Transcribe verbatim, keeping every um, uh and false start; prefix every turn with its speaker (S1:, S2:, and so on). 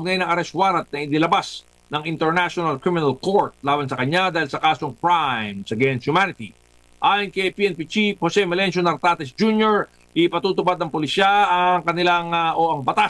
S1: kaugnay ng arrest warrant na inilabas ng International Criminal Court laban sa kanya dahil sa kasong crimes against humanity. Ayon kay P N P Chief Jose Melencio Nartates Junior, ipatutupad ng pulisya ang kanilang uh, o ang batas